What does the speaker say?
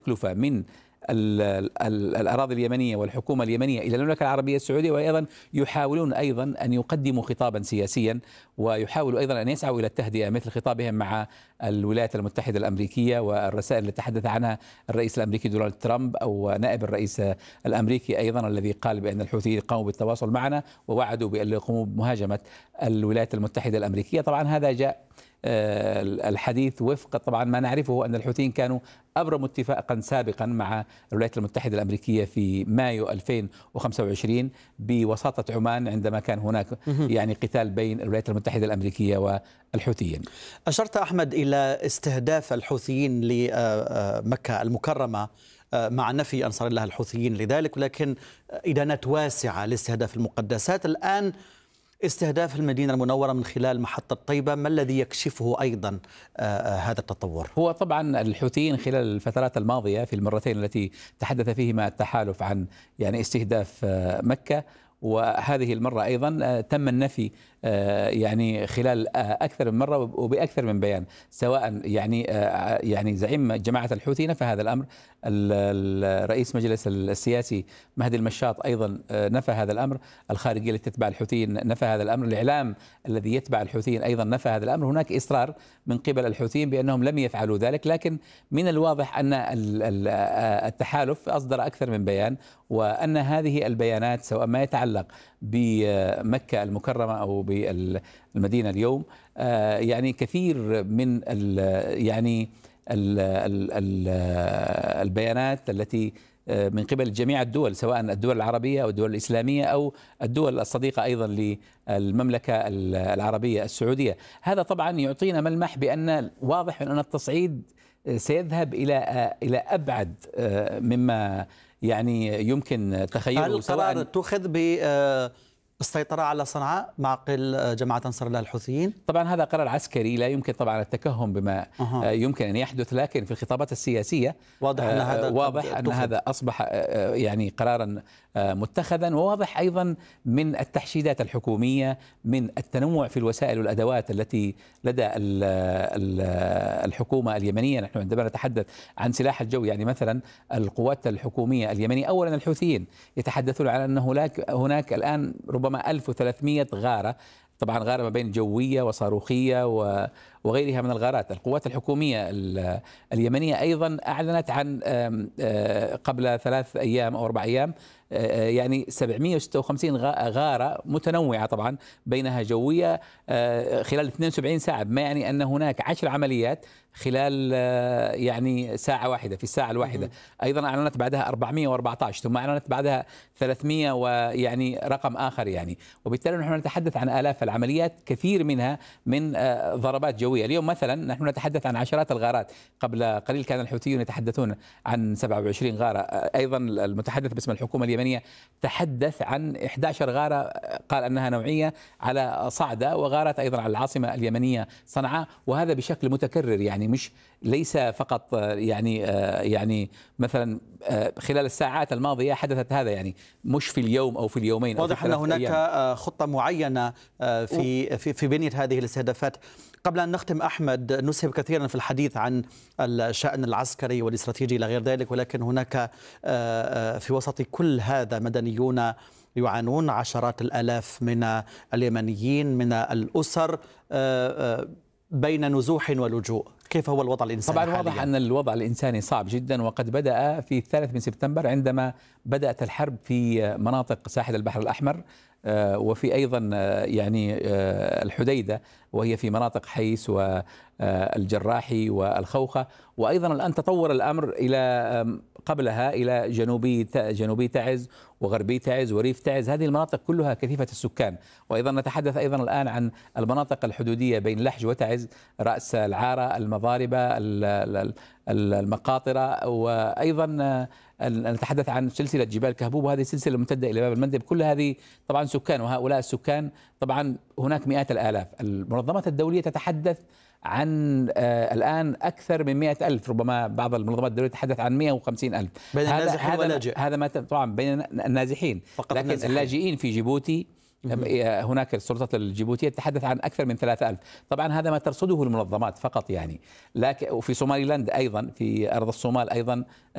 تكلفة من الأراضي اليمنية والحكومة اليمنية إلى المملكة العربية السعودية، وأيضا يحاولون أيضا أن يقدموا خطابا سياسيا، ويحاولوا أيضا أن يسعوا إلى التهدئة مثل خطابهم مع الولايات المتحدة الأمريكية والرسائل التي تحدث عنها الرئيس الأمريكي دونالد ترامب أو نائب الرئيس الأمريكي أيضا، الذي قال بأن الحوثيين قاموا بالتواصل معنا ووعدوا بأن يقوموا بمهاجمة الولايات المتحدة الأمريكية. طبعا هذا جاء الحديث وفق طبعا ما نعرفه أن الحوثيين كانوا أبرموا اتفاقا سابقا مع الولايات المتحدة الأمريكية في مايو 2025 بوساطة عمان، عندما كان هناك يعني قتال بين الولايات المتحدة الأمريكية والحوثيين. أشرت أحمد إلى استهداف الحوثيين لمكة المكرمة مع نفي أنصار الله الحوثيين لذلك، ولكن إدانات واسعة لاستهداف المقدسات. الآن استهداف المدينة المنورة من خلال محطة طيبة، ما الذي يكشفه أيضا هذا التطور؟ هو طبعا الحوثيين خلال الفترات الماضية في المرتين التي تحدث فيهما التحالف عن يعني استهداف مكة، وهذه المرة أيضا تم النفي يعني خلال أكثر من مرة وبأكثر من بيان، سواء يعني زعيم جماعة الحوثي نفى هذا الأمر، الرئيس مجلس السياسي مهدي المشاط أيضا نفى هذا الأمر، الخارجية التي تتبع الحوثيين نفى هذا الأمر، الإعلام الذي يتبع الحوثيين أيضا نفى هذا الأمر. هناك إصرار من قبل الحوثيين بأنهم لم يفعلوا ذلك، لكن من الواضح أن التحالف أصدر أكثر من بيان، وأن هذه البيانات سواء ما يتعلق بمكة المكرمة أو بالمدينة اليوم يعني كثير من البيانات التي من قبل جميع الدول، سواء الدول العربية أو الدول الإسلامية أو الدول الصديقة أيضا للمملكة العربية السعودية. هذا طبعا يعطينا ملمح بأن واضح أن التصعيد سيذهب إلى أبعد مما يعني يمكن تخيله. هل القرار اتخذ بالسيطرة على صنعاء معقل جماعة أنصار الله الحوثيين؟ طبعا هذا قرار عسكري، لا يمكن طبعا التكهن بما يمكن أن يحدث، لكن في الخطابات السياسية واضح أن هذا أصبح يعني قرارا متخذا، وواضح أيضا من التحشيدات الحكومية، من التنوع في الوسائل والأدوات التي لدى الحكومة اليمنية. نحن عندما نتحدث عن سلاح الجو، يعني مثلا القوات الحكومية اليمنية، أولا الحوثيين يتحدثون عن أن هناك الآن ربما 1300 غارة، طبعا غارة ما بين جوية وصاروخية وغيرها من الغارات. القوات الحكومية اليمنية أيضا أعلنت عن قبل 3 أيام أو 4 أيام يعني 756 غارة متنوعة، طبعا بينها جوية خلال 72 ساعة، بما يعني أن هناك 10 عمليات خلال يعني ساعة واحدة، في الساعة الواحدة. أيضا أعلنت بعدها 414، ثم أعلنت بعدها 300 ويعني رقم آخر يعني، وبالتالي نحن نتحدث عن آلاف العمليات، كثير منها من ضربات جوية. اليوم مثلا نحن نتحدث عن عشرات الغارات، قبل قليل كان الحوثيون يتحدثون عن 27 غارة. أيضا المتحدث باسم الحكومة اليمنية تحدث عن 11 غارة قال أنها نوعية على صعدة، وغارات أيضا على العاصمة اليمنية صنعاء، وهذا بشكل متكرر، يعني مش ليس فقط يعني مثلا خلال الساعات الماضية حدثت هذا، يعني مش في اليوم أو في اليومين. واضح أن هناك خطة معينة في بنية هذه الاستهدافات. قبل أن نختم أحمد، نسهب كثيرا في الحديث عن الشأن العسكري والاستراتيجي إلى غير ذلك، ولكن هناك في وسط كل هذا مدنيون يعانون، عشرات الآلاف من اليمنيين، من الأسر بين نزوح ولجوء. كيف هو الوضع الإنساني طبعا واضح حاليا؟ أن الوضع الإنساني صعب جدا، وقد بدأ في 3 سبتمبر عندما بدأت الحرب في مناطق ساحل البحر الأحمر، وفي أيضا يعني الحديدة، وهي في مناطق حيس والجراحي والخوخة، وأيضا الآن تطور الأمر إلى قبلها إلى جنوبي تعز وغربي تعز وريف تعز. هذه المناطق كلها كثيفة السكان. وأيضا نتحدث أيضا الآن عن المناطق الحدودية بين لحج وتعز، رأس العارة، المضاربة، المقاطرة، وأيضا نتحدث عن سلسلة جبال كهبوب، وهذه سلسلة ممتدة إلى باب المندب. كل هذه طبعا سكان، وهؤلاء السكان طبعا هناك مئات الآلاف. المنظمات الدولية تتحدث عن الآن أكثر من 100,000، ربما بعض المنظمات الدولية تتحدث عن 150,000 بين النازحين واللاجئين. هذا ما طبعا بين النازحين، لكن اللاجئين في جيبوتي هناك السلطات الجيبوتية تتحدث عن أكثر من 3,000. طبعا هذا ما ترصده المنظمات فقط يعني، لكن وفي صوماليلاند أيضا، في أرض الصومال أيضا